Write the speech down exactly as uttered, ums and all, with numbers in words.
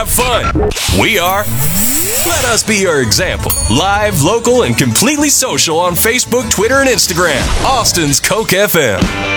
have fun. We are. Let us be your example. Live, local, and completely social on Facebook, Twitter, and Instagram. Austin's Coke F M.